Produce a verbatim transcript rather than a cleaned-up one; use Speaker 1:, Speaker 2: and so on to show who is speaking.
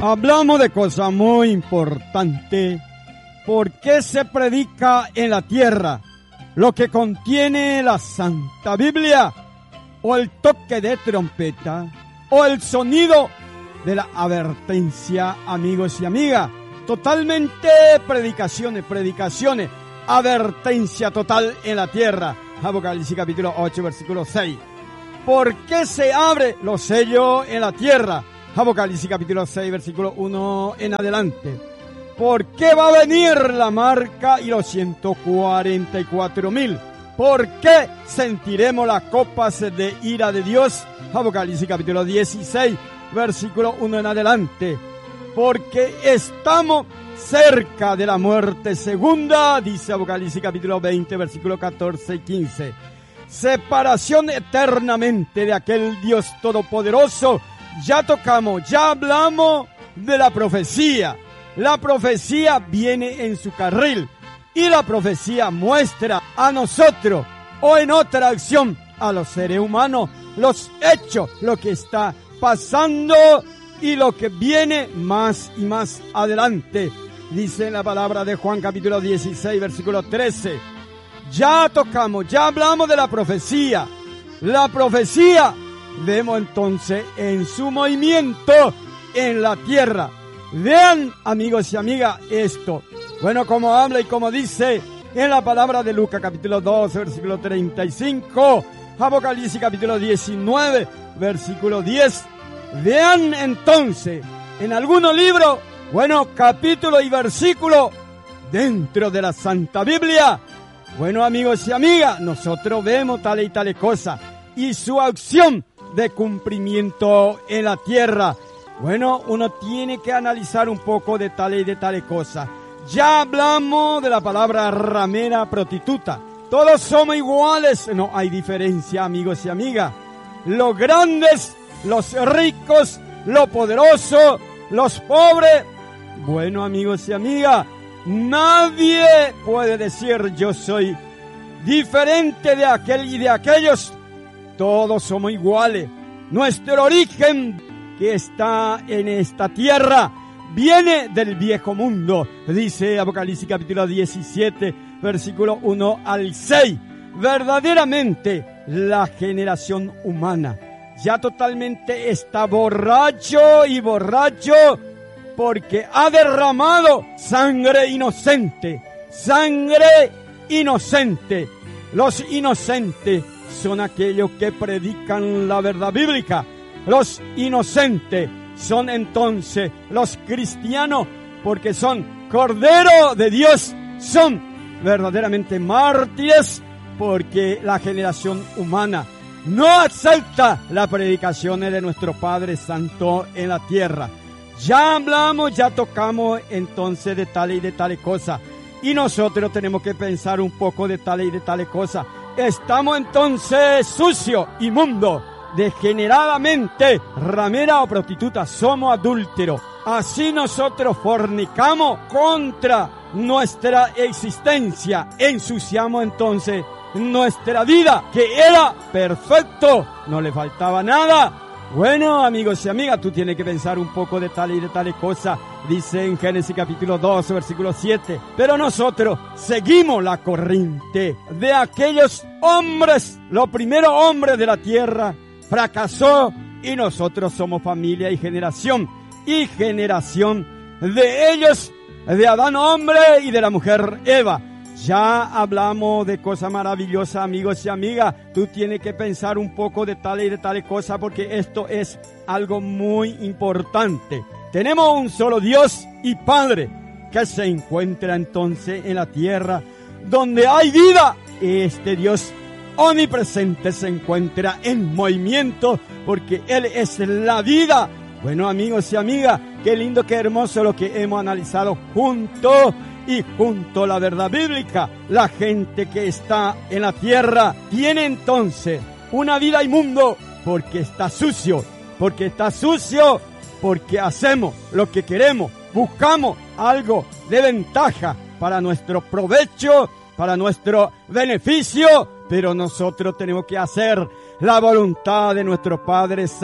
Speaker 1: Hablamos de cosas muy importantes. ¿Por qué se predica en la tierra lo que contiene la Santa Biblia? ¿O el toque de trompeta? ¿O el sonido de la advertencia, amigos y amigas? Totalmente predicaciones, predicaciones, advertencia total en la tierra. Apocalipsis capítulo ocho, versículo seis. ¿Por qué se abre los sellos en la tierra? Apocalipsis capítulo seis, versículo uno en adelante. ¿Por qué va a venir la marca y los ciento cuarenta y cuatro mil? ¿Por qué sentiremos las copas de ira de Dios? Apocalipsis capítulo dieciséis, versículo uno en adelante. Porque estamos cerca de la muerte segunda, dice Apocalipsis capítulo veinte, versículo catorce y quince. Separación eternamente de aquel Dios todopoderoso. Ya tocamos, ya hablamos de la profecía. La profecía viene en su carril y la profecía muestra a nosotros o en otra acción a los seres humanos los hechos, lo que está pasando y lo que viene más y más adelante. Dice en la palabra de Juan capítulo dieciséis, versículo trece. Ya tocamos, ya hablamos de la profecía. La profecía vemos entonces en su movimiento en la tierra. Vean, amigos y amigas, esto. Bueno, como habla y como dice en la palabra de Lucas capítulo doce, versículo treinta y cinco. Apocalipsis capítulo diecinueve, versículo diez. Vean entonces en algunos libros, bueno, capítulo y versículo dentro de la Santa Biblia. Bueno, amigos y amigas, nosotros vemos tales y tales cosas y su acción de cumplimiento en la tierra. Bueno, uno tiene que analizar un poco de tales y de tales cosas. Ya hablamos de la palabra ramera prostituta. Todos somos iguales, no hay diferencia, amigos y amigas. Los grandes, los ricos, los poderosos, los pobres. Bueno, amigos y amigas, nadie puede decir yo soy diferente de aquel y de aquellos. Todos somos iguales. Nuestro origen que está en esta tierra viene del viejo mundo, dice Apocalipsis capítulo diecisiete, versículo uno al seis. Verdaderamente la generación humana ya totalmente está borracho y borracho porque ha derramado sangre inocente, sangre inocente. Los inocentes son aquellos que predican la verdad bíblica. Los inocentes son entonces los cristianos porque son Cordero de Dios, son verdaderamente mártires porque la generación humana no acepta las predicaciones de nuestro Padre Santo en la tierra. Ya hablamos, ya tocamos entonces de tales y de tales cosas y nosotros tenemos que pensar un poco de tales y de tales cosas. Estamos entonces sucios, inmundos, degeneradamente, ramera o prostituta, somos adúlteros. Así nosotros fornicamos contra nuestra existencia, ensuciamos entonces nuestra vida, que era perfecto, no le faltaba nada. Bueno, amigos y amigas, tú tienes que pensar un poco de tal y de tales cosas. Dice en Génesis capítulo doce, versículo siete. Pero nosotros seguimos la corriente de aquellos hombres. Los primeros hombres de la tierra fracasó y nosotros somos familia y generación. Y generación de ellos, de Adán hombre y de la mujer Eva. Ya hablamos de cosas maravillosas, amigos y amigas. Tú tienes que pensar un poco de tales y de tales cosas porque esto es algo muy importante. Tenemos un solo Dios y Padre que se encuentra entonces en la tierra donde hay vida. Este Dios omnipresente se encuentra en movimiento porque Él es la vida. Bueno, amigos y amigas, qué lindo, qué hermoso lo que hemos analizado juntos. Y junto a la verdad bíblica, la gente que está en la tierra tiene entonces una vida inmundo porque está sucio, porque está sucio, porque hacemos lo que queremos, buscamos algo de ventaja para nuestro provecho, para nuestro beneficio, pero nosotros tenemos que hacer la voluntad de nuestro Padre Santo.